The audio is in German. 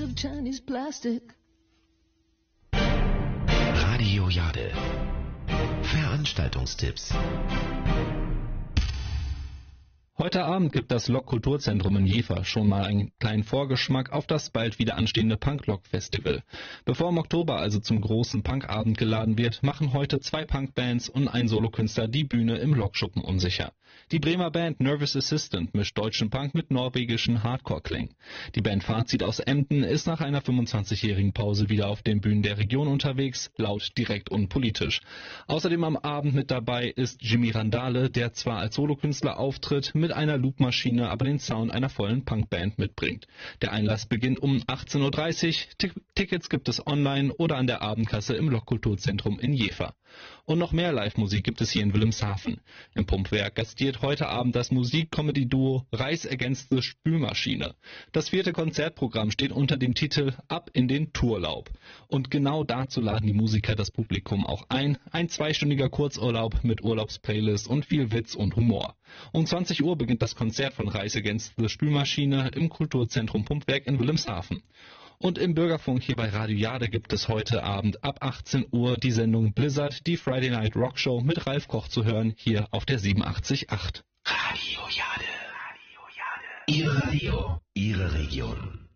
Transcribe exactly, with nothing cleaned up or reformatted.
piece of Chinese plastic. Radio Jade. Veranstaltungstipps. Heute Abend gibt das Lok-Kulturzentrum in Jever schon mal einen kleinen Vorgeschmack auf das bald wieder anstehende Punk-Lok-Festival. Bevor im Oktober also zum großen Punkabend geladen wird, machen heute zwei Punkbands und ein Solokünstler die Bühne im Lokschuppen unsicher. Die Bremer Band Nervous Assistant mischt deutschen Punk mit norwegischen Hardcore-Klängen. Die Band Fazit aus Emden ist nach einer fünfundzwanzigjährigen Pause wieder auf den Bühnen der Region unterwegs, laut, direkt und politisch. Außerdem am Abend mit dabei ist Jimmy Randale, der zwar als Solokünstler auftritt, mit einer Loopmaschine aber den Sound einer vollen Punkband mitbringt. Der Einlass beginnt um achtzehn Uhr dreißig. T- Tickets gibt es online oder an der Abendkasse im Lok-Kulturzentrum in Jever. Und noch mehr Live-Musik gibt es hier in Wilhelmshaven. Im Pumpwerk gastiert heute Abend das Musik-Comedy-Duo Reis ergänzte Spülmaschine. Das vierte Konzertprogramm steht unter dem Titel Ab in den Tourlaub. Und genau dazu laden die Musiker das Publikum auch ein. Ein zweistündiger Kurzurlaub mit Urlaubsplaylist und viel Witz und Humor. Um zwanzig Uhr beginnt das Konzert von Reis ergänzte Spülmaschine im Kulturzentrum Pumpwerk in Wilhelmshaven. Und im Bürgerfunk hier bei Radio Jade gibt es heute Abend ab achtzehn Uhr die Sendung Blizzard, die Friday Night Rock Show mit Ralf Koch zu hören, hier auf der siebenundachtzig Komma acht. Radio Jade. Radio Jade. Ihr Radio. Ihre Region.